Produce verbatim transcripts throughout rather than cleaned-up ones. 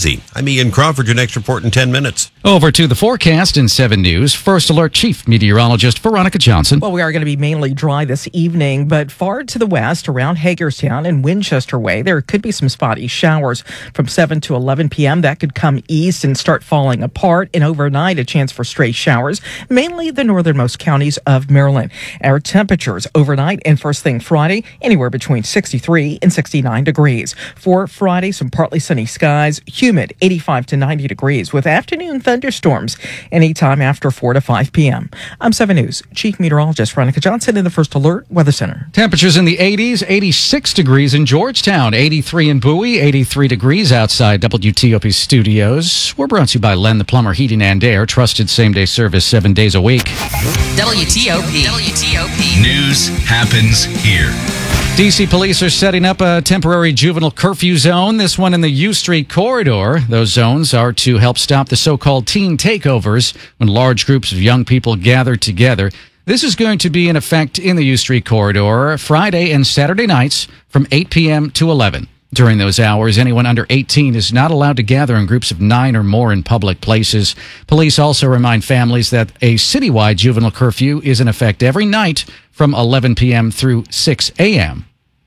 easy. I'm Ian Crawford, your next report in ten minutes. Over to the forecast in seven News. First Alert Chief Meteorologist Veronica Johnson. Well, we are going to be mainly dry this evening, but far to the west around Hagerstown and Winchester Way, there could be some spotty showers from seven to eleven p.m. That could come east and start falling apart, and overnight a chance for stray showers, mainly the northernmost counties of Maryland. Our temperatures overnight and first thing Friday, anywhere between sixty-three and sixty-nine degrees. For Friday, some partly sunny skies, humid eighty-five to ninety degrees with afternoon thunderstorms anytime after four to five p.m. I'm seven News Chief Meteorologist Veronica Johnson in the First Alert Weather Center. Temperatures in the eighties, eighty-six degrees in Georgetown, eighty-three in Bowie, eighty-three degrees outside W T O P studios. We're brought to you by Len the Plumber Heating and Air, trusted same-day service seven days a week. W T O P. W T O P. News happens here. D C police are setting up a temporary juvenile curfew zone, this one in the U Street corridor. Those zones are to help stop the so-called teen takeovers when large groups of young people gather together. This is going to be in effect in the U Street corridor Friday and Saturday nights from eight p.m. to eleven. During those hours, anyone under eighteen is not allowed to gather in groups of nine or more in public places. Police also remind families that a citywide juvenile curfew is in effect every night from eleven p.m. through six a.m.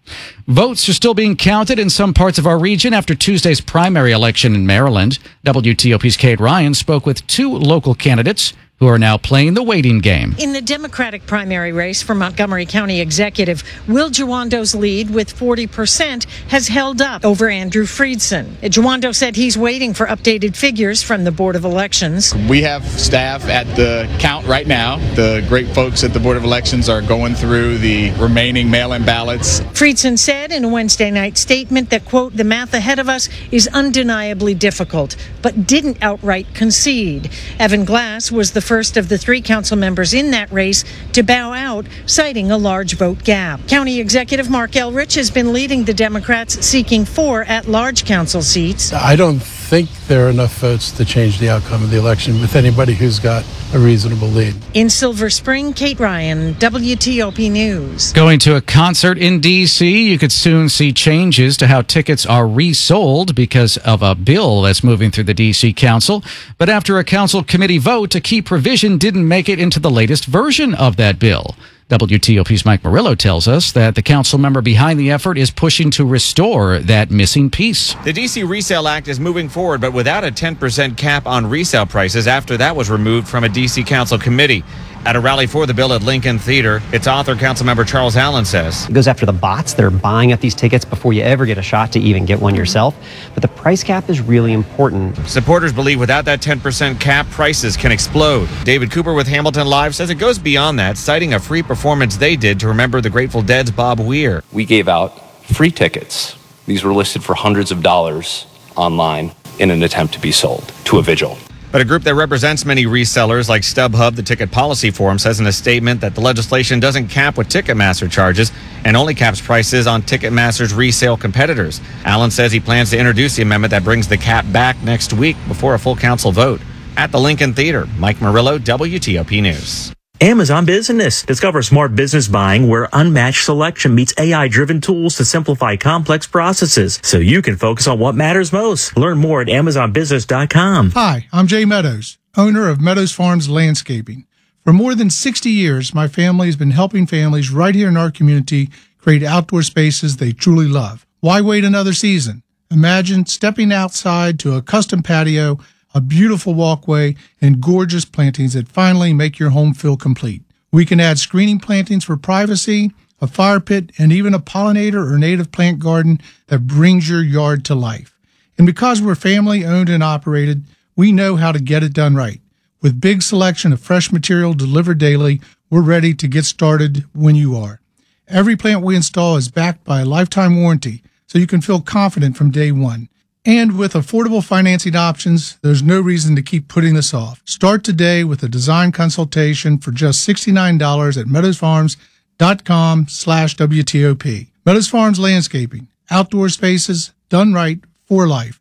Votes are still being counted in some parts of our region after Tuesday's primary election in Maryland. W T O P's Kate Ryan spoke with two local candidates who are now playing the waiting game. In the Democratic primary race for Montgomery County Executive, Will Jawando's lead with forty percent has held up over Andrew Friedson. Jawando said he's waiting for updated figures from the Board of Elections. We have staff at the count right now. The great folks at the Board of Elections are going through the remaining mail-in ballots. Friedson said in a Wednesday night statement that, quote, the math ahead of us is undeniably difficult, but didn't outright concede. Evan Glass was the first of the three council members in that race to bow out, citing a large vote gap. County Executive Mark Elrich has been leading the Democrats, seeking four at-large council seats. I don't think there are enough votes to change the outcome of the election with anybody who's got a reasonable lead. In Silver Spring, Kate Ryan, W T O P News. Going to a concert in D C, you could soon see changes to how tickets are resold because of a bill that's moving through the D C Council. But after a council committee vote, a key provision didn't make it into the latest version of that bill. W T O P's Mike Murillo tells us that the council member behind the effort is pushing to restore that missing piece. The D C Resale Act is moving forward, but without a ten percent cap on resale prices after that was removed from a D C Council committee. At a rally for the bill at Lincoln Theater, its author, Councilmember Charles Allen, says it goes after the bots that are buying up these tickets before you ever get a shot to even get one yourself. But the price cap is really important. Supporters believe without that ten percent cap, prices can explode. David Cooper with Hamilton Live says it goes beyond that, citing a free performance they did to remember the Grateful Dead's Bob Weir. We gave out free tickets. These were listed for hundreds of dollars online in an attempt to be sold to a vigil. But a group that represents many resellers like StubHub, the Ticket Policy Forum, says in a statement that the legislation doesn't cap what Ticketmaster charges and only caps prices on Ticketmaster's resale competitors. Allen says he plans to introduce the amendment that brings the cap back next week before a full council vote. At the Lincoln Theater, Mike Murillo, W T O P News. Amazon Business. Discover smart business buying where unmatched selection meets A I-driven tools to simplify complex processes so you can focus on what matters most. Learn more at amazon business dot com. Hi, I'm Jay Meadows, owner of Meadows Farms Landscaping. For more than sixty years, my family has been helping families right here in our community create outdoor spaces they truly love. Why wait another season? Imagine stepping outside to a custom patio, a beautiful walkway, and gorgeous plantings that finally make your home feel complete. We can add screening plantings for privacy, a fire pit, and even a pollinator or native plant garden that brings your yard to life. And because we're family owned and operated, we know how to get it done right. With big selection of fresh material delivered daily, we're ready to get started when you are. Every plant we install is backed by a lifetime warranty, so you can feel confident from day one. And with affordable financing options, there's no reason to keep putting this off. Start today with a design consultation for just sixty-nine dollars at meadows farms dot com slash W T O P. Meadows Farms Landscaping. Outdoor spaces done right for life.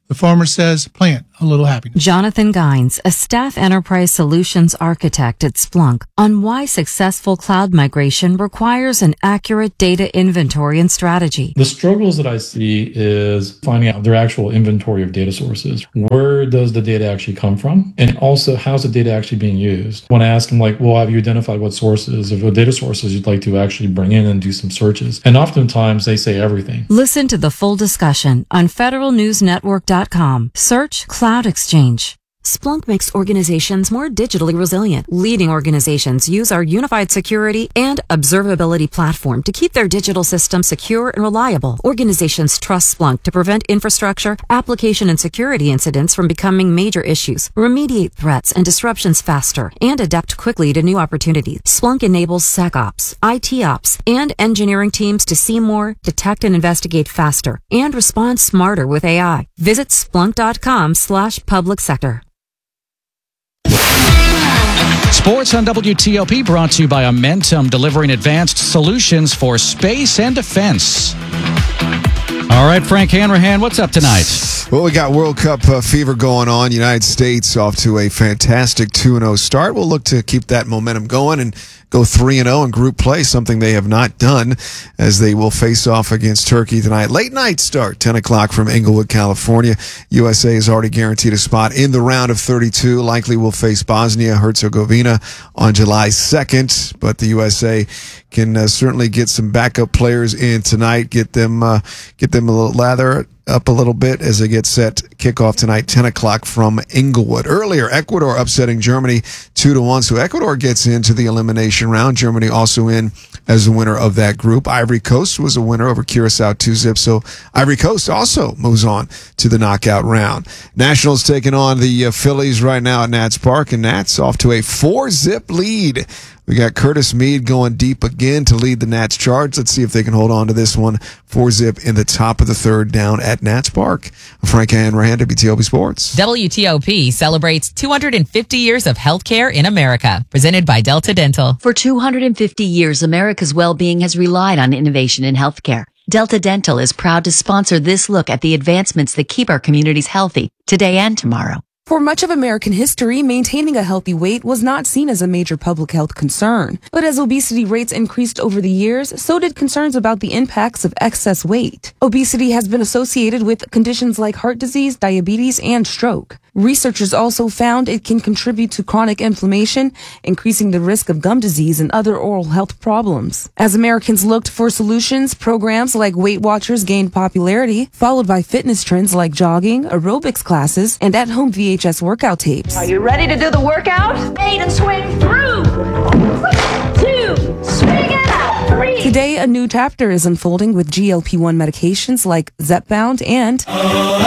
The farmer says, plant a little happiness. Jonathan Gines, a staff enterprise solutions architect at Splunk, on why successful cloud migration requires an accurate data inventory and strategy. The struggles that I see is finding out their actual inventory of data sources. Where does the data actually come from? And also, how's the data actually being used? When I ask them, like, well, have you identified what sources, of what data sources you'd like to actually bring in and do some searches? And oftentimes they say everything. Listen to the full discussion on federal news network dot com. Search Cloud Exchange. Splunk makes organizations more digitally resilient. Leading organizations use our unified security and observability platform to keep their digital systems secure and reliable. Organizations trust Splunk to prevent infrastructure, application, and security incidents from becoming major issues, remediate threats and disruptions faster, and adapt quickly to new opportunities. Splunk enables SecOps, I T Ops, and engineering teams to see more, detect and investigate faster, and respond smarter with A I. Visit splunk dot com slash public sector. Sports on W T O P brought to you by Amentum, delivering advanced solutions for space and defense. All right, Frank Hanrahan, what's up tonight? Well, we got World Cup uh, fever going on. United States off to a fantastic two and oh start. We'll look to keep that momentum going and go three and oh in group play, something they have not done, as they will face off against Turkey tonight. Late night start, ten o'clock from Inglewood, California. U S A is already guaranteed a spot in the round of thirty-two. Likely will face Bosnia-Herzegovina on July second, but the U S A can uh, certainly get some backup players in tonight, get them uh, get them a little lather up a little bit as they get set. Kickoff tonight, ten o'clock from Inglewood. Earlier, Ecuador upsetting Germany two to one, so Ecuador gets into the elimination round. Germany also in as the winner of that group. Ivory Coast was a winner over Curacao two zip, so Ivory Coast also moves on to the knockout round. Nationals taking on the uh, Phillies right now at Nats Park, and Nats off to a four zip lead. We got Curtis Mead going deep again to lead the Nats charge. Let's see if they can hold on to this one. four zip in the top of the third down at Nats Park. Frank Hanrahan, W T O P Sports. W T O P celebrates two hundred fifty years of healthcare in America, presented by Delta Dental. For two hundred fifty years, America's well-being has relied on innovation in healthcare. Delta Dental is proud to sponsor this look at the advancements that keep our communities healthy today and tomorrow. For much of American history, maintaining a healthy weight was not seen as a major public health concern. But as obesity rates increased over the years, so did concerns about the impacts of excess weight. Obesity has been associated with conditions like heart disease, diabetes, and stroke. Researchers also found it can contribute to chronic inflammation, increasing the risk of gum disease and other oral health problems. As Americans looked for solutions, programs like Weight Watchers gained popularity, followed by fitness trends like jogging, aerobics classes, and at-home V H S workout tapes. Are you ready to do the workout? Eight and swing through. Two, swing it out. Three. Today, a new chapter is unfolding with G L P one medications like Zepbound and... Oh,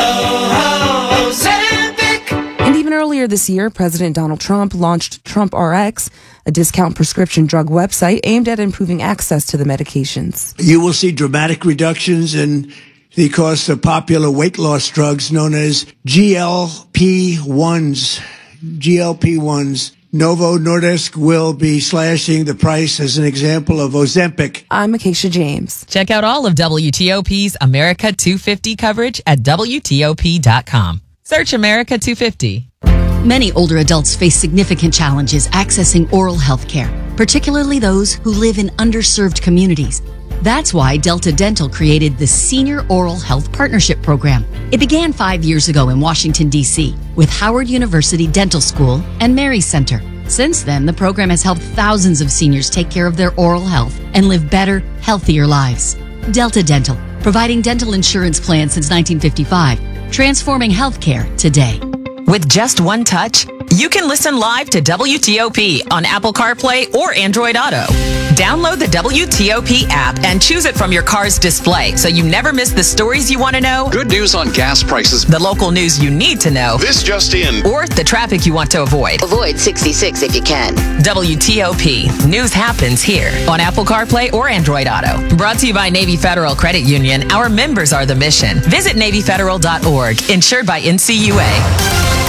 oh, oh, And even earlier this year, President Donald Trump launched Trump R X, a discount prescription drug website aimed at improving access to the medications. You will see dramatic reductions in the cost of popular weight loss drugs known as G L P ones. G L P ones. Novo Nordisk will be slashing the price as an example of Ozempic. I'm Acacia James. Check out all of W T O P's America two fifty coverage at W T O P dot com. Search America two fifty. Many older adults face significant challenges accessing oral health care, particularly those who live in underserved communities. That's why Delta Dental created the Senior Oral Health Partnership Program. It began five years ago in Washington, D C with Howard University Dental School and Mary Center. Since then, the program has helped thousands of seniors take care of their oral health and live better, healthier lives. Delta Dental, providing dental insurance plans since nineteen fifty-five, transforming healthcare today. With just one touch, you can listen live to W T O P on Apple CarPlay or Android Auto. Download the W T O P app and choose it from your car's display so you never miss the stories you want to know. Good news on gas prices. The local news you need to know. This just in. Or the traffic you want to avoid. Avoid sixty-six if you can. W T O P. News happens here on Apple CarPlay or Android Auto. Brought to you by Navy Federal Credit Union. Our members are the mission. Visit Navy Federal dot org. Insured by N C U A.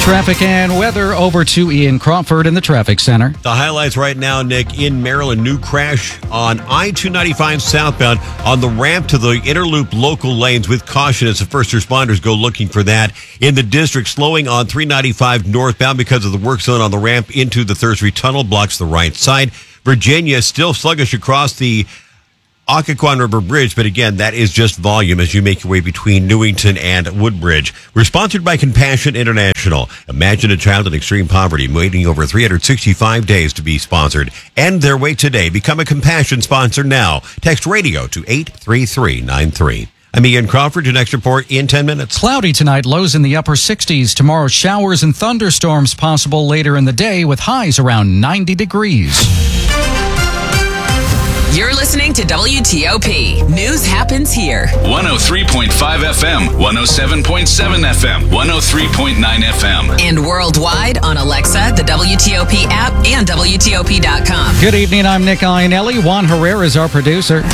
Traffic and weather over to Ian Crawford in the traffic center. The highlights right now, Nick, in Maryland, new crash on I two ninety-five southbound on the ramp to the Interloop local lanes with caution as the first responders go looking for that. In the district, slowing on three ninety-five northbound because of the work zone on the ramp into the Thursby Tunnel blocks the right side. Virginia still sluggish across the Occoquan River Bridge, but again, that is just volume as you make your way between Newington and Woodbridge. We're sponsored by Compassion International. Imagine a child in extreme poverty waiting over three hundred sixty-five days to be sponsored. End their wait today. Become a Compassion sponsor now. Text radio to eight three three nine three. I'm Ian Crawford. Your next report in ten minutes. Cloudy tonight, lows in the upper sixties. Tomorrow, showers and thunderstorms possible later in the day with highs around ninety degrees. You're listening to W T O P. News happens here. one oh three point five F M, one oh seven point seven F M, one oh three point nine F M. And worldwide on Alexa, the W T O P app, and W T O P dot com. Good evening. I'm Nick Ionelli. Juan Herrera is our producer.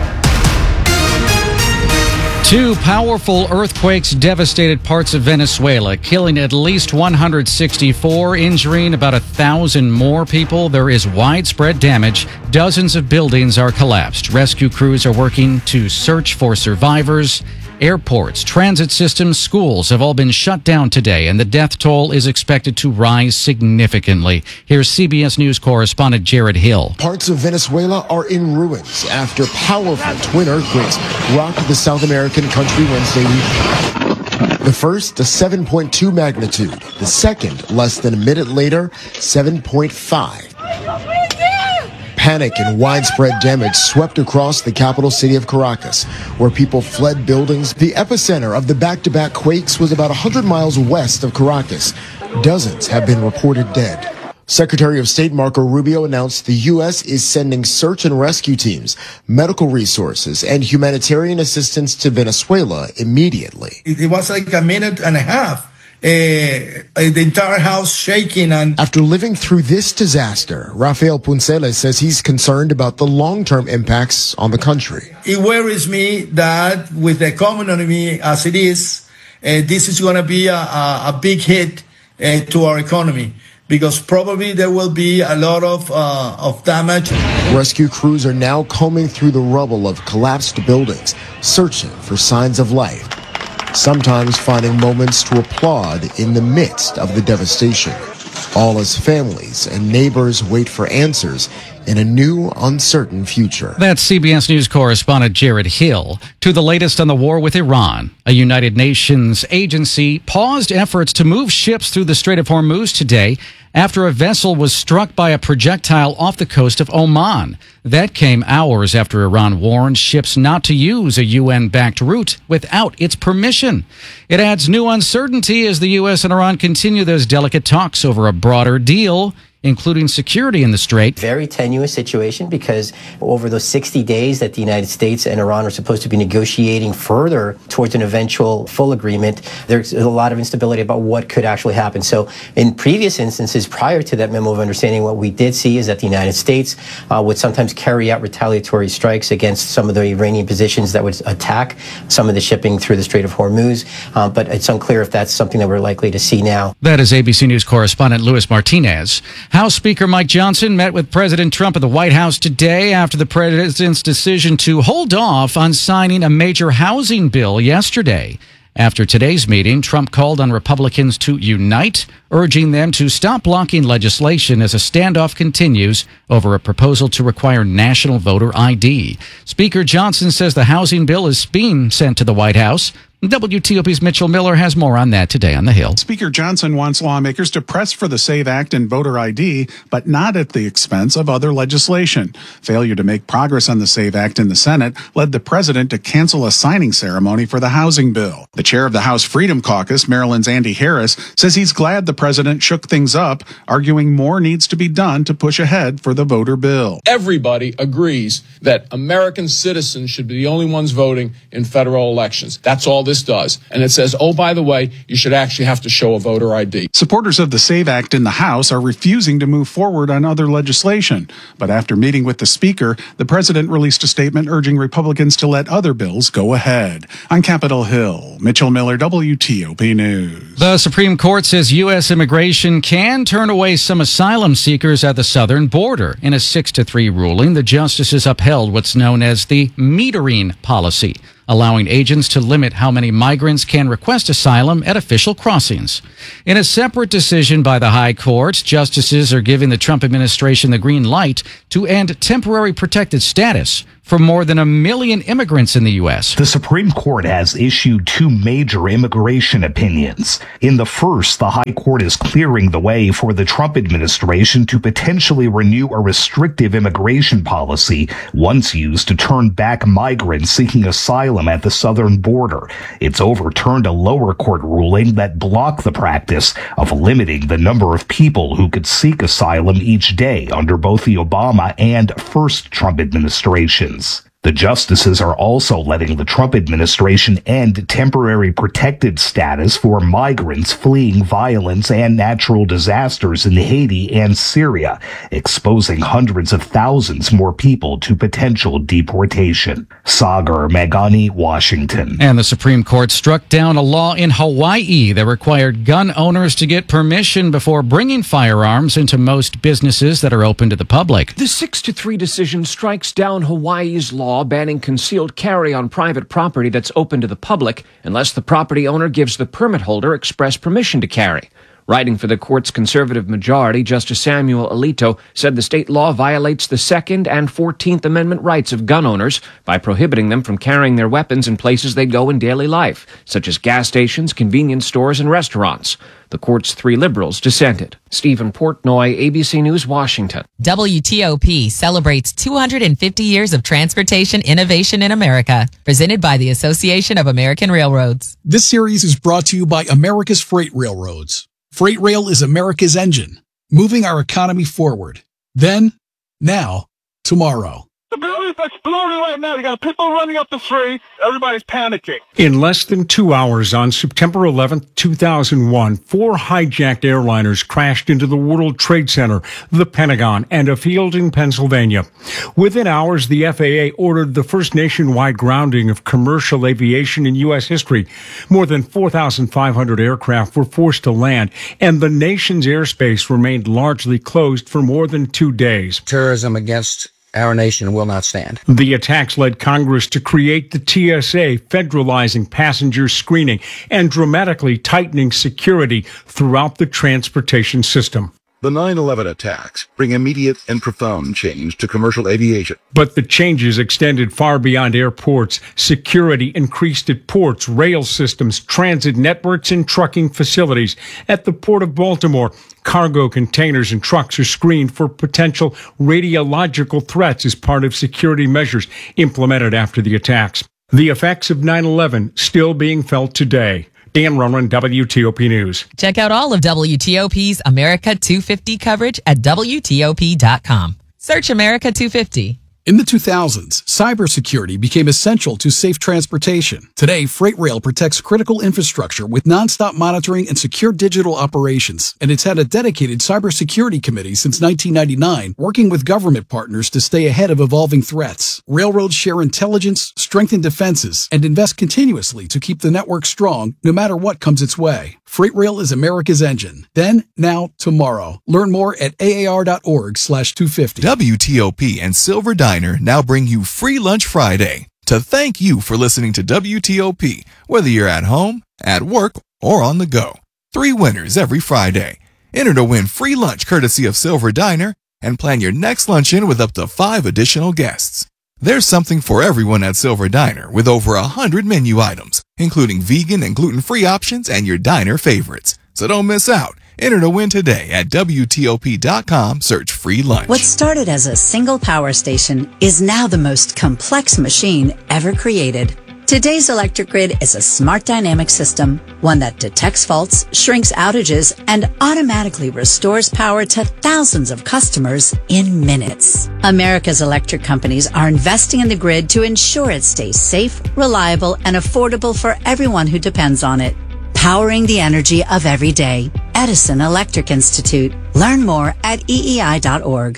Two powerful earthquakes devastated parts of Venezuela, killing at least one hundred sixty-four, injuring about a thousand more people. There is widespread damage. Dozens of buildings are collapsed. Rescue crews are working to search for survivors. Airports, transit systems, schools have all been shut down today, and the death toll is expected to rise significantly. Here's C B S News correspondent Jared Hill. Parts of Venezuela are in ruins after powerful twin earthquakes rocked the South American country Wednesday evening. The first, a seven point two magnitude. The second, less than a minute later, seven point five. Panic and widespread damage swept across the capital city of Caracas, where people fled buildings. The epicenter of the back-to-back quakes was about one hundred miles west of Caracas. Dozens have been reported dead. Secretary of State Marco Rubio announced the U S is sending search and rescue teams, medical resources, and humanitarian assistance to Venezuela immediately. It was like a minute and a half. Uh, the entire house shaking. And after living through this disaster, Rafael Punceles says he's concerned about the long-term impacts on the country. It worries me that with the economy as it is, uh, this is going to be a, a, a big hit uh, to our economy, because probably there will be a lot of uh, of damage. Rescue crews are now combing through the rubble of collapsed buildings, searching for signs of life, sometimes finding moments to applaud in the midst of the devastation, all as families and neighbors wait for answers in a new, uncertain future. That's C B S News correspondent Jared Hill. To the latest on the war with Iran. A United Nations agency paused efforts to move ships through the Strait of Hormuz today after a vessel was struck by a projectile off the coast of Oman. That came hours after Iran warned ships not to use a U N-backed route without its permission. It adds new uncertainty as the U S and Iran continue those delicate talks over a broader deal, including security in the Strait. Very tenuous situation, because over those sixty days that the United States and Iran are supposed to be negotiating further towards an eventual full agreement, there's a lot of instability about what could actually happen. So in previous instances prior to that memo of understanding, what we did see is that the United States uh, would sometimes carry out retaliatory strikes against some of the Iranian positions that would attack some of the shipping through the Strait of Hormuz. Uh, but it's unclear if that's something that we're likely to see now. That is A B C News correspondent Luis Martinez. House Speaker Mike Johnson met with President Trump at the White House today after the president's decision to hold off on signing a major housing bill yesterday. After today's meeting, Trump called on Republicans to unite, urging them to stop blocking legislation as a standoff continues over a proposal to require national voter I D. Speaker Johnson says the housing bill is being sent to the White House. W T O P's Mitchell Miller has more on that today on the Hill. Speaker Johnson wants lawmakers to press for the SAVE Act and voter I D, but not at the expense of other legislation. Failure to make progress on the SAVE Act in the Senate led the president to cancel a signing ceremony for the housing bill. The chair of the House Freedom Caucus, Maryland's Andy Harris, says he's glad the president shook things up, arguing more needs to be done to push ahead for the voter bill. Everybody agrees that American citizens should be the only ones voting in federal elections. That's all this this does. And it says, oh, by the way, you should actually have to show a voter I D. Supporters of the SAVE Act in the House are refusing to move forward on other legislation. But after meeting with the Speaker, the President released a statement urging Republicans to let other bills go ahead. On Capitol Hill, Mitchell Miller, W T O P News. The Supreme Court says U S immigration can turn away some asylum seekers at the southern border. In a six to three ruling, the justices upheld what's known as the metering policy, allowing agents to limit how many migrants can request asylum at official crossings. In a separate decision by the High Court, justices are giving the Trump administration the green light to end temporary protected status for more than a million immigrants in the U S. The Supreme Court has issued two major immigration opinions. In the first, the High Court is clearing the way for the Trump administration to potentially renew a restrictive immigration policy once used to turn back migrants seeking asylum at the southern border. It's overturned a lower court ruling that blocked the practice of limiting the number of people who could seek asylum each day under both the Obama and first Trump administrations. The justices are also letting the Trump administration end temporary protected status for migrants fleeing violence and natural disasters in Haiti and Syria, exposing hundreds of thousands more people to potential deportation. Sagar Meghani, Washington. And the Supreme Court struck down a law in Hawaii that required gun owners to get permission before bringing firearms into most businesses that are open to the public. The six to three decision strikes down Hawaii's law banning concealed carry on private property that's open to the public unless the property owner gives the permit holder express permission to carry. Writing for the court's conservative majority, Justice Samuel Alito said the state law violates the Second and Fourteenth Amendment rights of gun owners by prohibiting them from carrying their weapons in places they go in daily life, such as gas stations, convenience stores, and restaurants. The court's three liberals dissented. Stephen Portnoy, A B C News, Washington. W T O P celebrates two hundred fifty years of transportation innovation in America, presented by the Association of American Railroads. This series is brought to you by America's Freight Railroads. Freight Rail is America's engine, moving our economy forward. Then, now, tomorrow. The building's exploding right now. You got people running up the street. Everybody's panicking. In less than two hours on September eleventh, two thousand one, four hijacked airliners crashed into the World Trade Center, the Pentagon, and a field in Pennsylvania. Within hours, the F A A ordered the first nationwide grounding of commercial aviation in U S history. More than four thousand five hundred aircraft were forced to land, and the nation's airspace remained largely closed for more than two days. Terrorism against our nation will not stand. The attacks led Congress to create the T S A, federalizing passenger screening and dramatically tightening security throughout the transportation system. The nine eleven attacks bring immediate and profound change to commercial aviation. But the changes extended far beyond airports. Security increased at ports, rail systems, transit networks, and trucking facilities. At the Port of Baltimore, cargo containers and trucks are screened for potential radiological threats as part of security measures implemented after the attacks. The effects of nine eleven still being felt today. Dan Roman, W T O P News. Check out all of W T O P's America two fifty coverage at W T O P dot com. Search America two fifty. In the two thousands, cybersecurity became essential to safe transportation. Today, Freight Rail protects critical infrastructure with nonstop monitoring and secure digital operations. And it's had a dedicated cybersecurity committee since nineteen ninety-nine, working with government partners to stay ahead of evolving threats. Railroads share intelligence, strengthen defenses, and invest continuously to keep the network strong no matter what comes its way. Freight Rail is America's engine. Then, now, tomorrow. Learn more at A A R dot org slash two fifty. W T O P and Silver Diner now bring you Free Lunch Friday to thank you for listening to W T O P, whether you're at home, at work, or on the go. Three winners every Friday. Enter to win free lunch courtesy of Silver Diner and plan your next luncheon with up to five additional guests. There's something for everyone at Silver Diner with over a hundred menu items, including vegan and gluten-free options and your diner favorites. So don't miss out. Enter to win today at W T O P dot com. Search free lunch. What started as a single power station is now the most complex machine ever created. Today's electric grid is a smart dynamic system, one that detects faults, shrinks outages, and automatically restores power to thousands of customers in minutes. America's electric companies are investing in the grid to ensure it stays safe, reliable, and affordable for everyone who depends on it. Powering the energy of every day. Edison Electric Institute. Learn more at E E I dot org.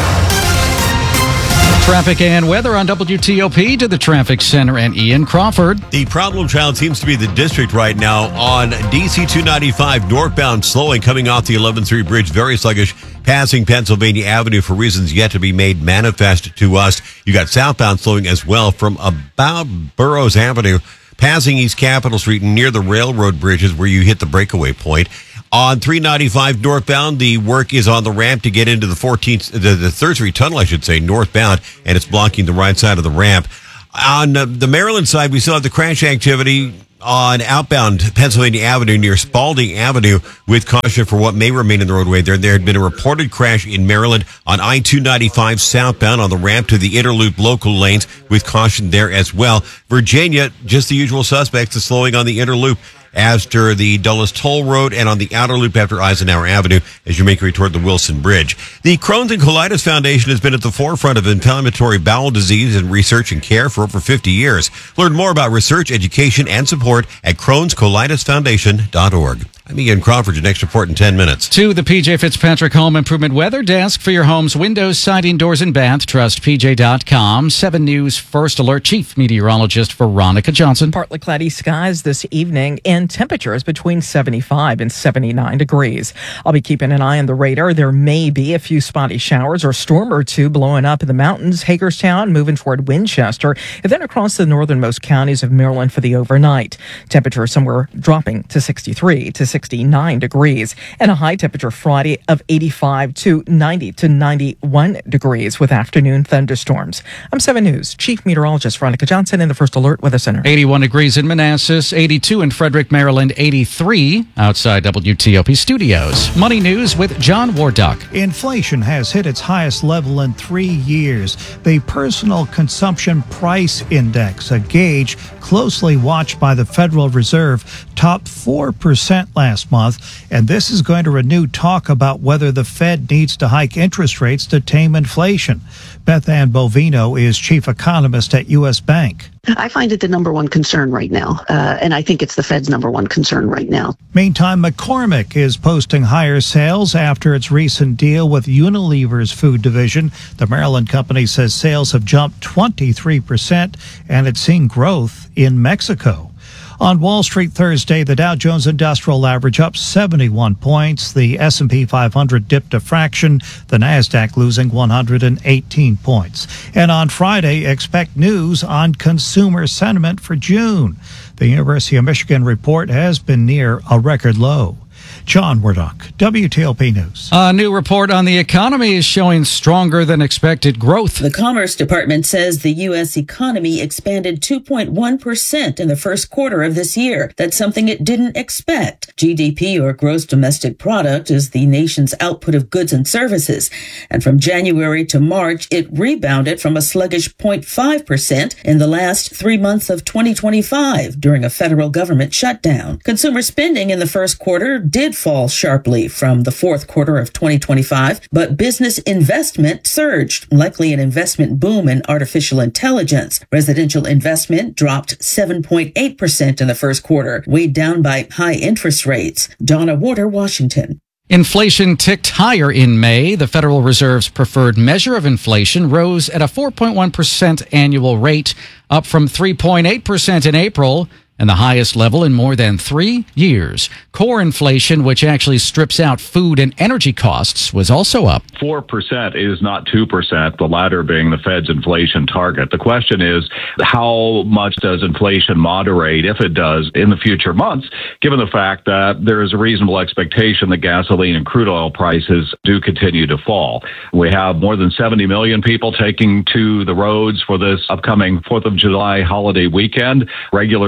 Traffic and weather on W T O P to the Traffic Center and Ian Crawford. The problem child seems to be the district right now on D C two ninety-five northbound, slowing coming off the eleven three bridge, very sluggish, passing Pennsylvania Avenue for reasons yet to be made manifest to us. You got southbound slowing as well from about Burroughs Avenue, passing East Capitol Street near the railroad bridges where you hit the breakaway point. On three ninety-five northbound, the work is on the ramp to get into the fourteenth, the, the third Street tunnel, I should say, northbound, and it's blocking the right side of the ramp. On uh, the Maryland side, we still have the crash activity on outbound Pennsylvania Avenue near Spalding Avenue with caution for what may remain in the roadway there. There had been a reported crash in Maryland on I two ninety-five southbound on the ramp to the Interloop local lanes with caution there as well. Virginia, just the usual suspects, the slowing on the Interloop after the Dulles Toll Road and on the outer loop after Eisenhower Avenue as you make your way toward the Wilson Bridge. The Crohn's and Colitis Foundation has been at the forefront of inflammatory bowel disease and research and care for over fifty years. Learn more about research, education, and support at crohns colitis foundation dot org. I'm Ian Crawford. Your next report in ten minutes. To the P J Fitzpatrick Home Improvement Weather Desk for your home's windows, siding, doors, and bath. Trust P J dot com. seven News First Alert Chief Meteorologist Veronica Johnson. Partly cloudy skies this evening and temperatures between seventy-five and seventy-nine degrees. I'll be keeping an eye on the radar. There may be a few spotty showers or storm or two blowing up in the mountains. Hagerstown moving toward Winchester and then across the northernmost counties of Maryland for the overnight. Temperature somewhere dropping to sixty-three to sixty-nine degrees and a high temperature Friday of eighty-five to ninety to ninety-one degrees with afternoon thunderstorms. I'm seven News Chief Meteorologist Veronica Johnson in the First Alert Weather Center. eighty-one degrees in Manassas, eighty-two in Frederick, Maryland, eighty-three outside W T O P studios. Money News with John Wardock. Inflation has hit its highest level in three years. The Personal Consumption Price Index, a gauge closely watched by the Federal Reserve, topped four percent last month, and this is going to renew talk about whether the Fed needs to hike interest rates to tame inflation. Beth Ann Bovino is chief economist at U S Bank. I find it the number one concern right now, uh, and I think it's the Fed's number one concern right now. Meantime, McCormick is posting higher sales after its recent deal with Unilever's food division. The Maryland company says sales have jumped twenty-three percent, and it's seeing growth in Mexico. On Wall Street Thursday, the Dow Jones Industrial Average up seventy-one points. The S and P five hundred dipped a fraction. The Nasdaq losing one hundred eighteen points. And on Friday, expect news on consumer sentiment for June. The University of Michigan report has been near a record low. John Wardock, W T O P News. A new report on the economy is showing stronger than expected growth. The Commerce Department says the U S economy expanded two point one percent in the first quarter of this year. That's something it didn't expect. G D P, or gross domestic product, is the nation's output of goods and services. And from January to March, it rebounded from a sluggish zero point five percent in the last three months of twenty twenty-five during a federal government shutdown. Consumer spending in the first quarter did fall sharply from the fourth quarter of twenty twenty-five, but business investment surged, likely an investment boom in artificial intelligence. Residential investment dropped seven point eight percent in the first quarter, weighed down by high interest rates. Donna Warder, Washington. Inflation ticked higher in May. The Federal Reserve's preferred measure of inflation rose at a four point one percent annual rate, up from three point eight percent in April, and the highest level in more than three years. Core inflation, which actually strips out food and energy costs, was also up. four percent is not two percent, the latter being the Fed's inflation target. The question is, how much does inflation moderate, if it does, in the future months, given the fact that there is a reasonable expectation that gasoline and crude oil prices do continue to fall. We have more than seventy million people taking to the roads for this upcoming fourth of July holiday weekend, regulars running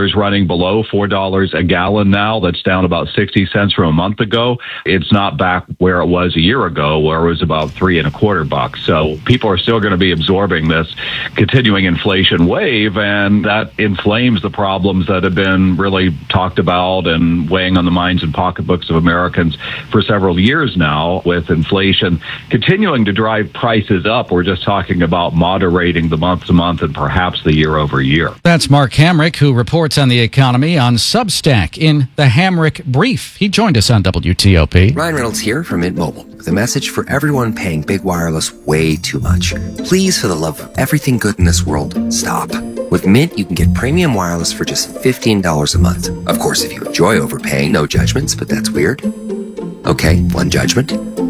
getting below four dollars a gallon now. That's down about sixty cents from a month ago. It's not back where it was a year ago, where it was about three and a quarter bucks. So people are still going to be absorbing this continuing inflation wave, and that inflames the problems that have been really talked about and weighing on the minds and pocketbooks of Americans for several years now, with inflation continuing to drive prices up. We're just talking about moderating the month to month and perhaps the year over year. That's Mark Hamrick, who reports on the economy on Substack in the Hamrick Brief. He joined us on W T O P. Ryan Reynolds here from Mint Mobile with a message for everyone paying big wireless way too much. Please, for the love of everything good in this world, stop. With Mint, you can get premium wireless for just fifteen dollars a month. Of course, if you enjoy overpaying, no judgments, but that's weird. Okay, one judgment.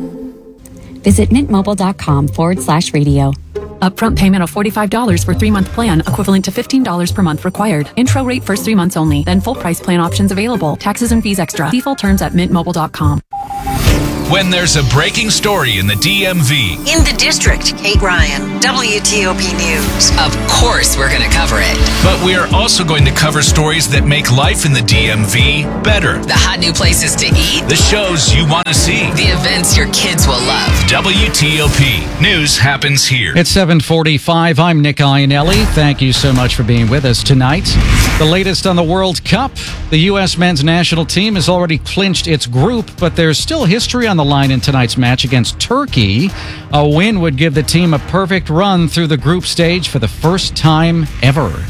Visit mintmobile.com forward slash radio. Upfront payment of forty-five dollars for three-month plan, equivalent to fifteen dollars per month required. Intro rate first three months only, then full price plan options available. Taxes and fees extra. See full terms at mint mobile dot com. When there's a breaking story in the D M V. In the district, Kate Ryan, W T O P News. Of course we're going to cover it. But we are also going to cover stories that make life in the D M V better. The hot new places to eat. The shows you want to see. The events your kids will love. W T O P News happens here. It's seven forty-five. I'm Nick Iannelli. Thank you so much for being with us tonight. The latest on the World Cup. The U S men's national team has already clinched its group, but there's still history on the line in tonight's match against Turkey. A win would give the team a perfect run through the group stage for the first time ever.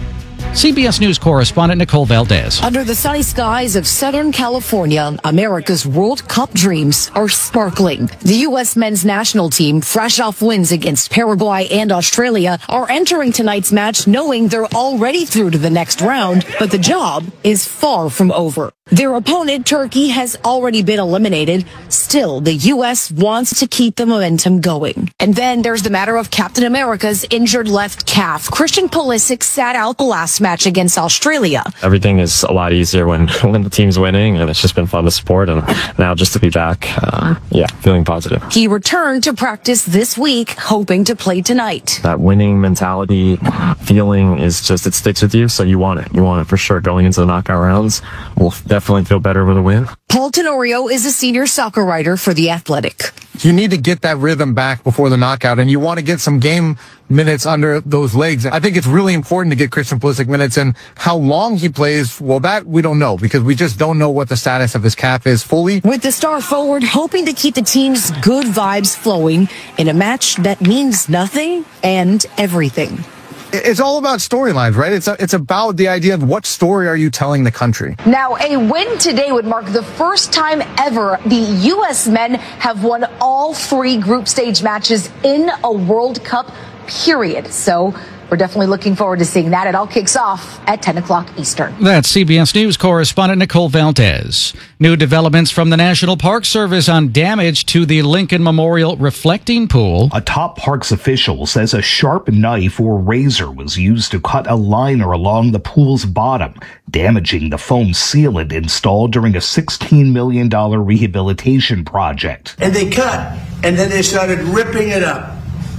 C B S News correspondent Nicole Valdez. Under the sunny skies of Southern California, America's World Cup dreams are sparkling. The U S men's national team, fresh off wins against Paraguay and Australia, are entering tonight's match knowing they're already through to the next round, but the job is far from over. Their opponent, Turkey, has already been eliminated. Still, the U S wants to keep the momentum going. And then there's the matter of Captain America's injured left calf. Christian Pulisic sat out the last match against Australia. Everything is a lot easier when, when the team's winning, and it's just been fun to support. And now just to be back, uh, yeah, feeling positive. He returned to practice this week, hoping to play tonight. That winning mentality feeling is just, it sticks with you, so you want it. You want it for sure. Going into the knockout rounds, we'll definitely feel better with a win. Paul Tenorio is a senior soccer writer for The Athletic. You need to get that rhythm back before the knockout, and you want to get some game minutes under those legs. I think it's really important to get Christian Pulisic minutes, and how long he plays, well, that we don't know, because we just don't know what the status of his calf is fully. With the star forward hoping to keep the team's good vibes flowing in a match that means nothing and everything. It's all about storylines, right? It's a, it's about the idea of what story are you telling the country. Now, a win today would mark the first time ever the U S men have won all three group stage matches in a World Cup period. So we're definitely looking forward to seeing that. It all kicks off at ten o'clock Eastern. That's C B S News correspondent Nicole Valdez. New developments from the National Park Service on damage to the Lincoln Memorial reflecting pool. A top parks official says a sharp knife or razor was used to cut a liner along the pool's bottom, damaging the foam sealant installed during a sixteen million dollars rehabilitation project. And they cut, and then they started ripping it up.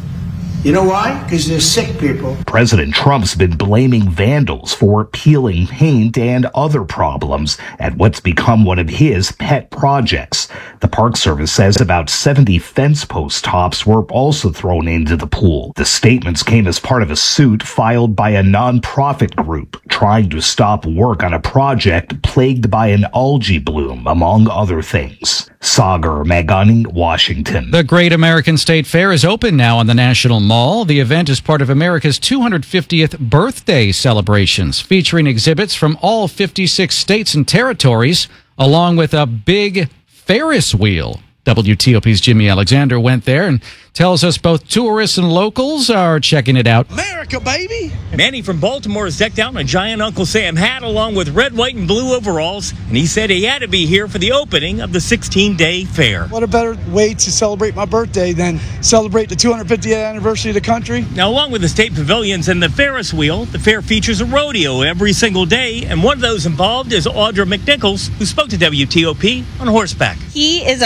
You know why? Because they're sick people. President Trump's been blaming vandals for peeling paint and other problems at what's become one of his pet projects. The Park Service says about seventy fence post tops were also thrown into the pool. The statements came as part of a suit filed by a nonprofit group trying to stop work on a project plagued by an algae bloom, among other things. Sagar Magani, Washington. The Great American State Fair is open now on the National Mall. The event is part of America's two hundred fiftieth birthday celebrations, featuring exhibits from all fifty-six states and territories, along with a big Ferris wheel. W T O P's Jimmy Alexander went there and tells us both tourists and locals are checking it out. America, baby! Manny from Baltimore is decked out in a giant Uncle Sam hat along with red, white, and blue overalls, and he said he had to be here for the opening of the sixteen-day fair. What a better way to celebrate my birthday than celebrate the two hundred fiftieth anniversary of the country. Now, along with the state pavilions and the Ferris wheel, the fair features a rodeo every single day, and one of those involved is Audra McNichols, who spoke to W T O P on horseback. He is a free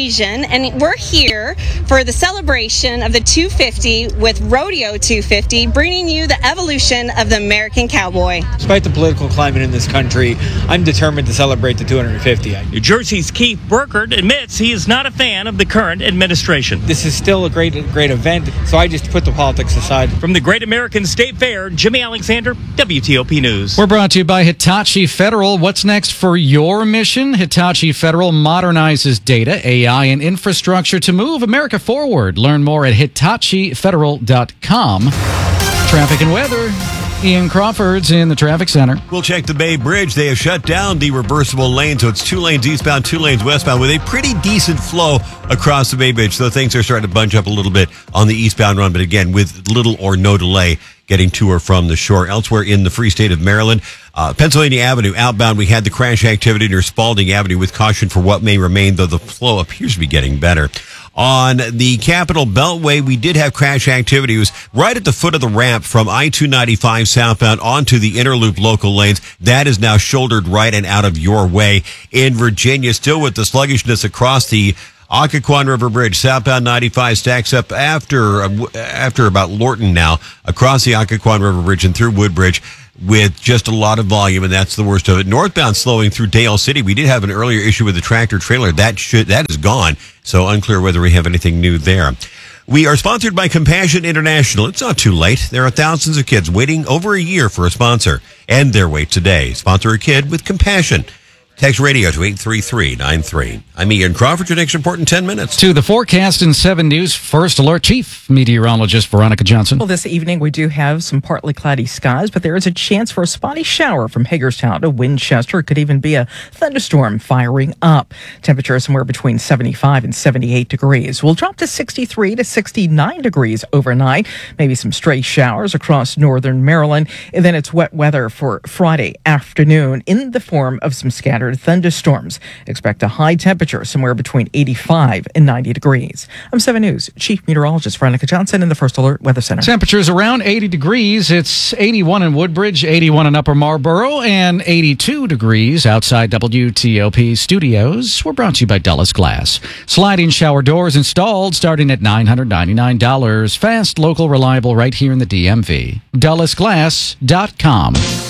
occasion, and we're here for the celebration of the two fifty with Rodeo two fifty, bringing you the evolution of the American cowboy. Despite the political climate in this country, I'm determined to celebrate the two hundred fifty. New Jersey's Keith Burkhardt admits he is not a fan of the current administration. This is still a great, great event, so I just put the politics aside. From the Great American State Fair, Jimmy Alexander, W T O P News. We're brought to you by Hitachi Federal. What's next for your mission? Hitachi Federal modernizes data, A I, and infrastructure to move America forward. Learn more at hitachi federal dot com. Traffic and weather. Ian Crawford's in the traffic center. We'll check the Bay Bridge. They have shut down the reversible lane, so it's two lanes eastbound, two lanes westbound, with a pretty decent flow across the Bay Bridge. So things are starting to bunch up a little bit on the eastbound run, but again, with little or no delay getting to or from the shore. Elsewhere in the free state of Maryland, uh, Pennsylvania Avenue outbound, we had the crash activity near Spalding Avenue with caution for what may remain, though the flow appears to be getting better. On the Capitol Beltway, we did have crash activity. It was right at the foot of the ramp from I two ninety-five southbound onto the Interloop local lanes. That is now shouldered right and out of your way. In Virginia, still with the sluggishness across the Occoquan River Bridge, southbound ninety-five stacks up after uh, after about Lorton now, across the Occoquan River Bridge and through Woodbridge with just a lot of volume, and that's the worst of it. Northbound slowing through Dale City. We did have an earlier issue with the tractor trailer. That should that is gone, so unclear whether we have anything new there. We are sponsored by Compassion International. It's not too late. There are thousands of kids waiting over a year for a sponsor, and their wait today. Sponsor a kid with Compassion. Text radio to eight three three nine three. I'm Ian Crawford. Your next report in ten minutes. To the forecast in seven News. First Alert Chief Meteorologist Veronica Johnson. Well, this evening we do have some partly cloudy skies, but there is a chance for a spotty shower from Hagerstown to Winchester. It could even be a thunderstorm firing up. Temperature somewhere between seventy-five and seventy-eight degrees. We'll drop to sixty-three to sixty-nine degrees overnight. Maybe some stray showers across northern Maryland. And then it's wet weather for Friday afternoon in the form of some scattered thunderstorms. Expect a high temperature somewhere between eighty-five and ninety degrees. I'm seven News Chief Meteorologist Veronica Johnson in the First Alert Weather Center. Temperatures around eighty degrees. It's eighty-one in Woodbridge, eighty-one in Upper Marlboro, and eighty-two degrees outside W T O P studios. We're brought to you by Dulles Glass. Sliding shower doors installed starting at nine hundred ninety-nine dollars. Fast, local, reliable, right here in the D M V. Dulles Glass dot com.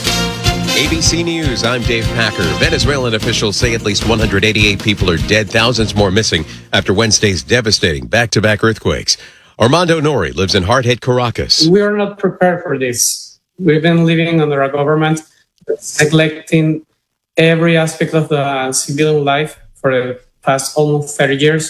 A B C News, I'm Dave Packer. Venezuelan officials say at least one hundred eighty-eight people are dead, thousands more missing after Wednesday's devastating back-to-back earthquakes. Armando Nori lives in hard-hit Caracas. We are not prepared for this. We've been living under a government that's neglecting every aspect of the civilian life for the past almost thirty years.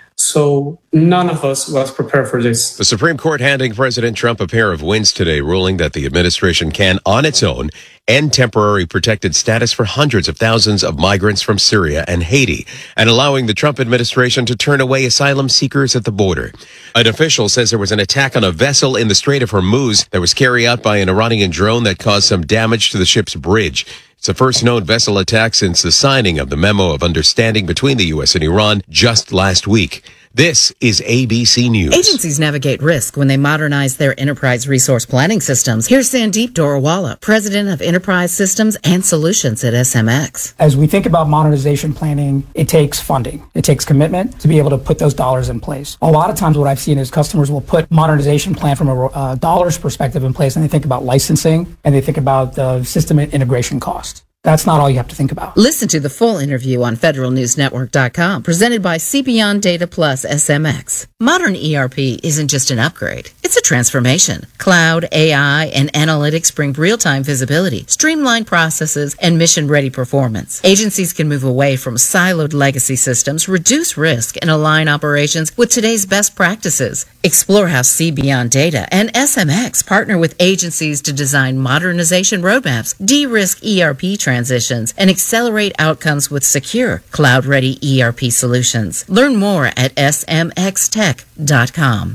So none of us was prepared for this. The Supreme Court handing President Trump a pair of wins today, ruling that the administration can, on its own, end temporary protected status for hundreds of thousands of migrants from Syria and Haiti, and allowing the Trump administration to turn away asylum seekers at the border. An official says there was an attack on a vessel in the Strait of Hormuz that was carried out by an Iranian drone that caused some damage to the ship's bridge. It's the first known vessel attack since the signing of the memo of understanding between the U S and Iran just last week. This is A B C News. Agencies navigate risk when they modernize their enterprise resource planning systems. Here's Sandeep Dorawala, president of Enterprise Systems and Solutions at S M X. As we think about modernization planning, it takes funding. It takes commitment to be able to put those dollars in place. A lot of times what I've seen is customers will put modernization plan from a uh, dollars perspective in place, and they think about licensing, and they think about the system integration cost. That's not all you have to think about. Listen to the full interview on federal news network dot com, presented by CBeyond Data Plus S M X. Modern E R P isn't just an upgrade. It's a transformation. Cloud, A I, and analytics bring real-time visibility, streamlined processes, and mission-ready performance. Agencies can move away from siloed legacy systems, reduce risk, and align operations with today's best practices. Explore how CBeyond Data and S M X partner with agencies to design modernization roadmaps, de-risk E R P transitions, and accelerate outcomes with secure, cloud-ready E R P solutions. Learn more at S M X tech dot com.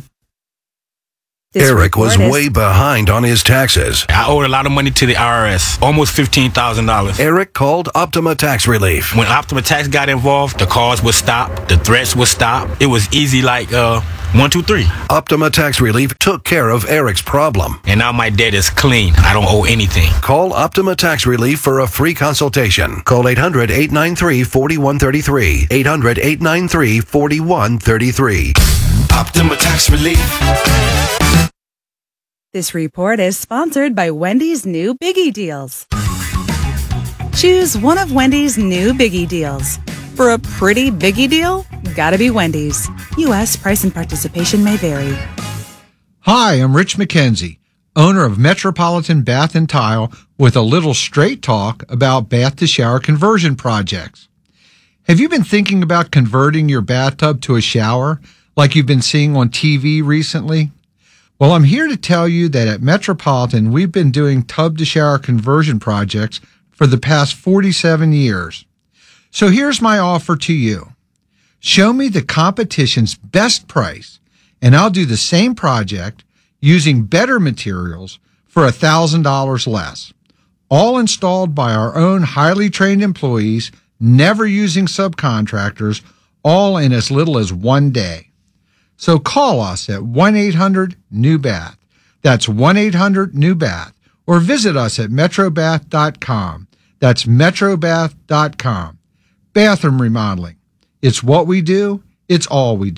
Eric was way behind on his taxes. I owed a lot of money to the I R S, almost fifteen thousand dollars. Eric called Optima Tax Relief. When Optima Tax got involved, the calls would stop, the threats would stop. It was easy like uh, One, two, three. Optima Tax Relief took care of Eric's problem. And now my debt is clean. I don't owe anything. Call Optima Tax Relief for a free consultation. Call eight hundred, eight nine three, four one three three. eight hundred, eight nine three, four one three three. Optima Tax Relief. This report is sponsored by Wendy's new Biggie Deals. Choose one of Wendy's new Biggie Deals. For a pretty Biggie deal, gotta be Wendy's. U S price and participation may vary. Hi, I'm Rich McKenzie, owner of Metropolitan Bath and Tile, with a little straight talk about bath to shower conversion projects. Have you been thinking about converting your bathtub to a shower like you've been seeing on T V recently? Well, I'm here to tell you that at Metropolitan, we've been doing tub to shower conversion projects for the past forty-seven years. So here's my offer to you. Show me the competition's best price, and I'll do the same project using better materials for one thousand dollars less. All installed by our own highly trained employees, never using subcontractors, all in as little as one day. So call us at one eight hundred new bath. That's one eight hundred new bath. Or visit us at metro bath dot com. That's metro bath dot com. Bathroom remodeling. It's what we do. It's all we do.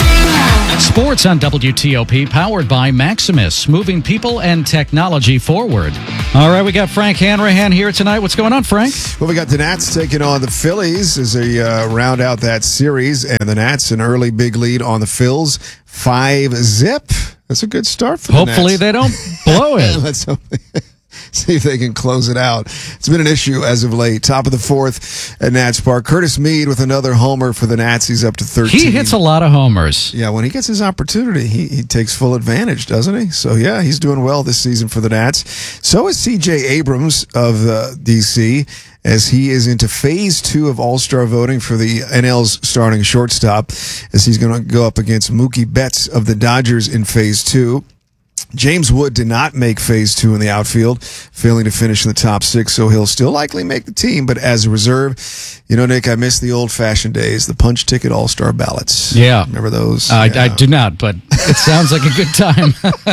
Sports on W T O P, powered by Maximus, moving people and technology forward. All right, we got Frank Hanrahan here tonight. What's going on, Frank? Well, we got the Nats taking on the Phillies as they uh, round out that series, and the Nats an early big lead on the Phils, five zip. That's a good start for the Nats. Hopefully they don't blow it. Let's hope. See if they can close it out. It's been an issue as of late. Top of the fourth at Nats Park. Curtis Mead with another homer for the Nats. He's up to thirteen. He hits a lot of homers. Yeah, when he gets his opportunity, he, he takes full advantage, doesn't he? So, yeah, he's doing well this season for the Nats. So is C J Abrams of uh, D C, as he is into phase two of All-Star voting for the N L's starting shortstop, as he's going to go up against Mookie Betts of the Dodgers in phase two. James Wood did not make phase two in the outfield, failing to finish in the top six, so he'll still likely make the team, but as a reserve. You know, Nick, I miss the old-fashioned days, the punch ticket all-star ballots. Yeah. Remember those? Uh, yeah. I do not, but it sounds like a good time.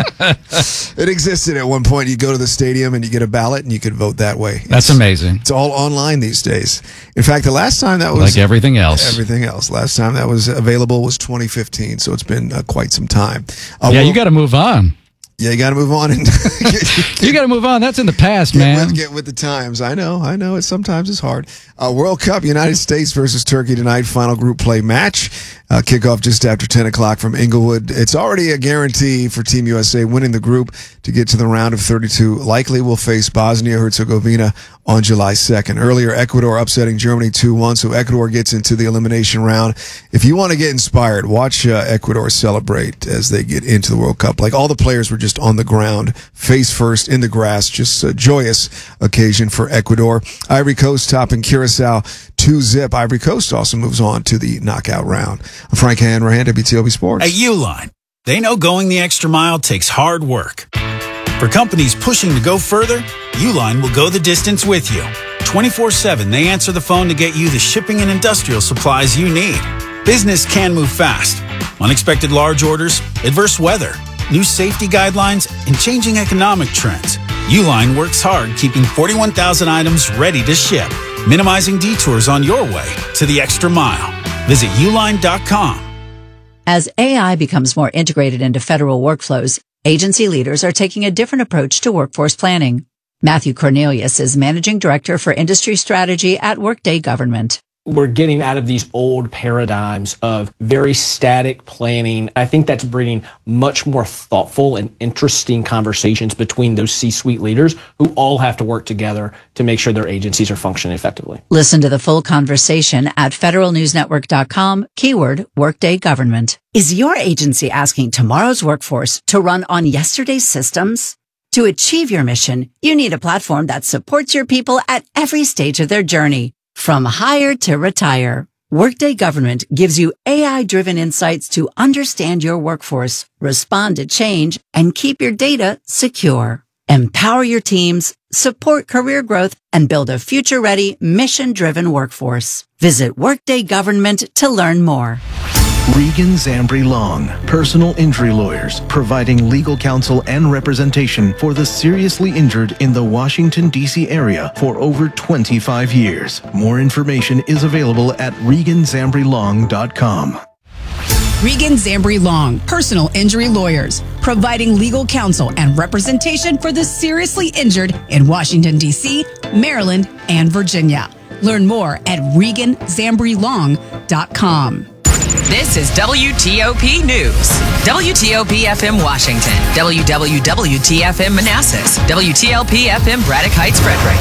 It existed at one point. You go to the stadium and you get a ballot and you could vote that way. That's it's, amazing. It's all online these days. In fact, the last time that was... Like everything else. Everything else. Last time that was available was twenty fifteen, so it's been uh, quite some time. Uh, yeah, well, you got to move on. Yeah, you got to move on. And you got to move on. That's in the past, get man. With, get with the times. I know. I know. It sometimes is hard. Uh, World Cup, United States versus Turkey tonight. Final group play match. Uh, kickoff just after ten o'clock from Inglewood. It's already a guarantee for Team U S A winning the group to get to the round of thirty-two. Likely will face Bosnia-Herzegovina on July second. Earlier, Ecuador upsetting Germany two one, so Ecuador gets into the elimination round. If you want to get inspired, watch uh, Ecuador celebrate as they get into the World Cup. Like, all the players were just on the ground, face first, in the grass. Just a joyous occasion for Ecuador. Ivory Coast topping Curacao two zip. Ivory Coast also moves on to the knockout round. I'm Frank Hanrahan, W T O P Sports. At Uline, they know going the extra mile takes hard work. For companies pushing to go further, Uline will go the distance with you. twenty-four seven, they answer the phone to get you the shipping and industrial supplies you need. Business can move fast. Unexpected large orders, adverse weather, new safety guidelines, and changing economic trends. Uline works hard keeping forty-one thousand items ready to ship, minimizing detours on your way to the extra mile. Visit uline dot com. As A I becomes more integrated into federal workflows, agency leaders are taking a different approach to workforce planning. Matthew Cornelius is Managing Director for Industry Strategy at Workday Government. We're getting out of these old paradigms of very static planning. I think that's bringing much more thoughtful and interesting conversations between those C-suite leaders who all have to work together to make sure their agencies are functioning effectively. Listen to the full conversation at federal news network dot com, keyword Workday Government. Is your agency asking tomorrow's workforce to run on yesterday's systems? To achieve your mission, you need a platform that supports your people at every stage of their journey. From hire to retire, Workday Government gives you A I-driven insights to understand your workforce, respond to change, and keep your data secure. Empower your teams, support career growth, and build a future-ready, mission-driven workforce. Visit Workday Government to learn more. Regan Zambri Long, personal injury lawyers, providing legal counsel and representation for the seriously injured in the Washington, D C area for over twenty-five years. More information is available at regan zambri long dot com. Regan Zambri Long, personal injury lawyers, providing legal counsel and representation for the seriously injured in Washington, D C, Maryland, and Virginia. Learn more at regan zambri long dot com. This is W T O P News. W T O P F M Washington. W W W T F M Manassas. W T L P F M Braddock Heights, Frederick.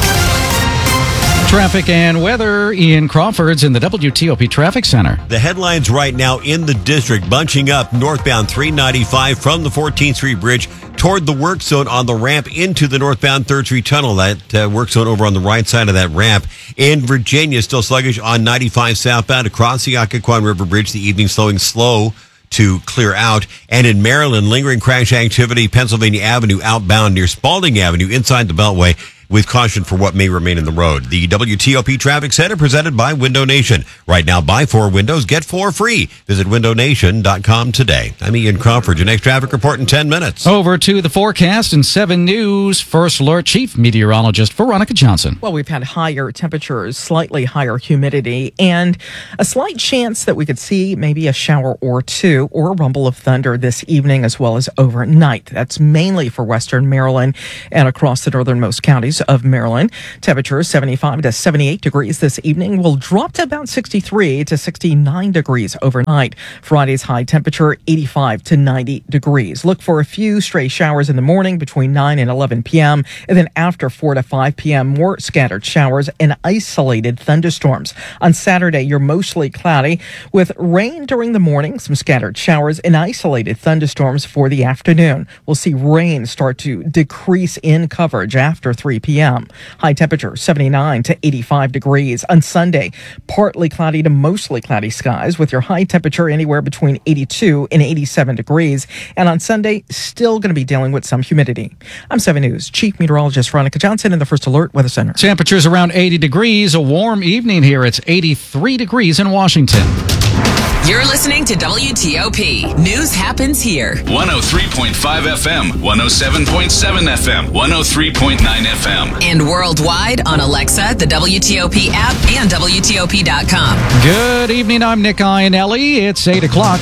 Traffic and weather. Ian Crawford's in the W T O P Traffic Center. The headlines right now in the district bunching up northbound three ninety-five from the fourteenth Street Bridge toward the work zone on the ramp into the northbound third Street Tunnel. That uh, work zone over on the right side of that ramp. In Virginia, still sluggish on ninety-five southbound across the Occoquan River Bridge. The evening slowing slow to clear out. And in Maryland, lingering crash activity, Pennsylvania Avenue outbound near Spalding Avenue inside the Beltway, with caution for what may remain in the road. The W T O P Traffic Center presented by Window Nation. Right now, buy four windows, get four free. Visit window nation dot com today. I'm Ian Crawford. Your next traffic report in ten minutes. Over to the forecast and seven News. First Alert Chief Meteorologist Veronica Johnson. Well, we've had higher temperatures, slightly higher humidity, and a slight chance that we could see maybe a shower or two or a rumble of thunder this evening as well as overnight. That's mainly for western Maryland and across the northernmost counties of Maryland. Temperatures seventy-five to seventy-eight degrees this evening will drop to about sixty-three to sixty-nine degrees overnight. Friday's high temperature eighty-five to ninety degrees. Look for a few stray showers in the morning between nine and eleven p.m. and then after four to five p.m. more scattered showers and isolated thunderstorms. On Saturday, you're mostly cloudy with rain during the morning, some scattered showers and isolated thunderstorms for the afternoon. We'll see rain start to decrease in coverage after three p.m. High temperature seventy-nine to eighty-five degrees. On Sunday, partly cloudy to mostly cloudy skies with your high temperature anywhere between eighty-two and eighty-seven degrees. And on Sunday, still going to be dealing with some humidity. I'm seven News Chief Meteorologist Veronica Johnson in the First Alert Weather Center. Temperatures around eighty degrees. A warm evening here. It's eighty-three degrees in Washington. You're listening to W T O P. News happens here. one oh three point five F M, one oh seven point seven F M, one oh three point nine F M. And worldwide on Alexa, the W T O P app, and W T O P dot com. Good evening. I'm Nick Iannelli. It's eight o'clock.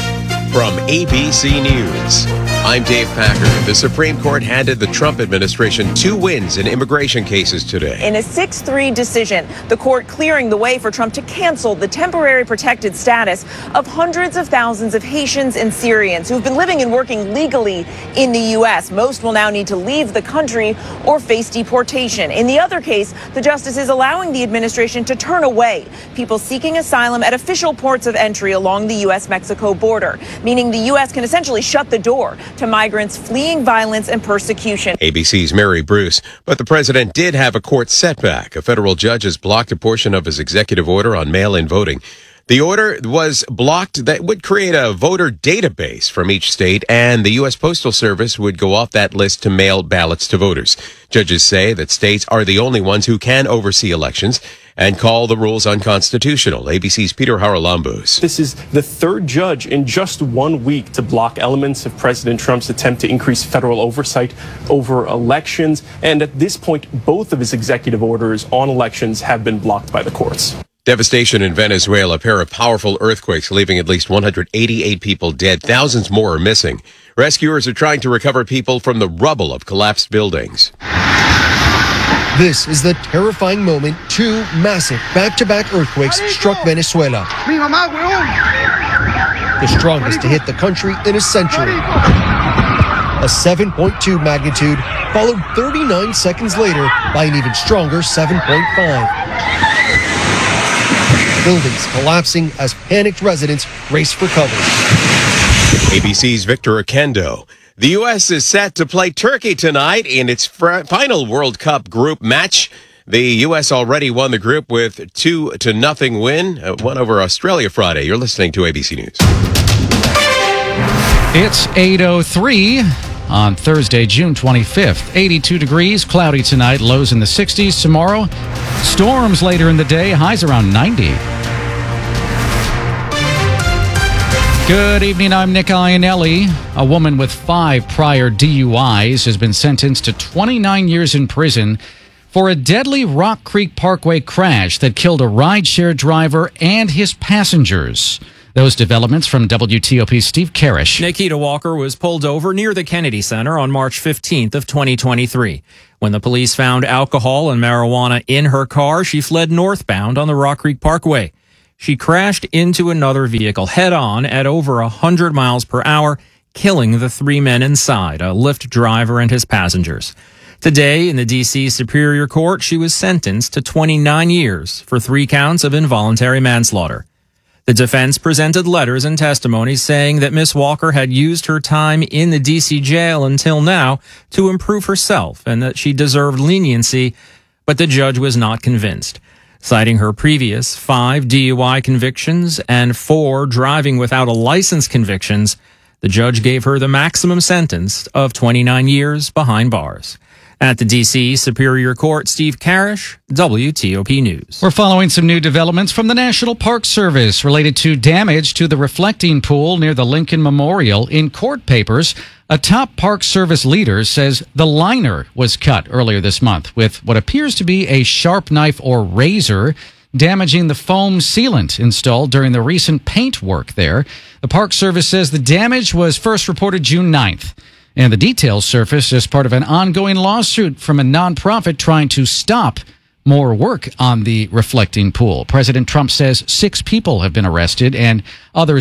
From A B C News, I'm Dave Packer. The Supreme Court handed the Trump administration two wins in immigration cases today. In a six three decision, the court clearing the way for Trump to cancel the temporary protected status of hundreds of thousands of Haitians and Syrians who've been living and working legally in the U S. Most will now need to leave the country or face deportation. In the other case, the justice is allowing the administration to turn away people seeking asylum at official ports of entry along the U S Mexico border, meaning the U S can essentially shut the door to migrants fleeing violence and persecution. A B C's Mary Bruce. But the president did have a court setback. A federal judge has blocked a portion of his executive order on mail-in voting. The order was blocked that would create a voter database from each state, and the U S Postal Service would go off that list to mail ballots to voters. Judges say that states are the only ones who can oversee elections and call the rules unconstitutional. A B C's Peter Haralambos. This is the third judge in just one week to block elements of President Trump's attempt to increase federal oversight over elections. And at this point, both of his executive orders on elections have been blocked by the courts. Devastation in Venezuela. A pair of powerful earthquakes leaving at least one hundred eighty-eight people dead. Thousands more are missing. Rescuers are trying to recover people from the rubble of collapsed buildings. This is the terrifying moment two massive back-to-back earthquakes struck Venezuela. The strongest to hit the country in a century. A seven point two magnitude, followed thirty-nine seconds later by an even stronger seven point five. Buildings collapsing as panicked residents race for cover. A B C's Victor Oquendo. The U S is set to play Turkey tonight in its fr- final World Cup group match. The U S already won the group with two to nothing win, uh, one over Australia Friday. You're listening to A B C News. It's eight oh three on Thursday, June twenty-fifth. eighty-two degrees, cloudy tonight, lows in the sixties. Tomorrow, storms later in the day, highs around ninety. Good evening, I'm Nick Iannelli. A woman with five prior D U Is has been sentenced to twenty-nine years in prison for a deadly Rock Creek Parkway crash that killed a rideshare driver and his passengers. Those developments from W T O P's Steve Karish. Nikita Walker was pulled over near the Kennedy Center on March fifteenth of twenty twenty-three. When the police found alcohol and marijuana in her car, she fled northbound on the Rock Creek Parkway. She crashed into another vehicle head-on at over one hundred miles per hour, killing the three men inside, a Lyft driver and his passengers. Today, in the D C Superior Court, she was sentenced to twenty-nine years for three counts of involuntary manslaughter. The defense presented letters and testimonies saying that Miss Walker had used her time in the D C jail until now to improve herself and that she deserved leniency, but the judge was not convinced. Citing her previous five D U I convictions and four driving without a license convictions, the judge gave her the maximum sentence of twenty-nine years behind bars. At the D C Superior Court, Steve Karish, W T O P News. We're following some new developments from the National Park Service related to damage to the reflecting pool near the Lincoln Memorial. In court papers, a top Park Service leader says the liner was cut earlier this month with what appears to be a sharp knife or razor, damaging the foam sealant installed during the recent paint work there. The Park Service says the damage was first reported June ninth. And the details surfaced as part of an ongoing lawsuit from a nonprofit trying to stop more work on the reflecting pool. President Trump says six people have been arrested and others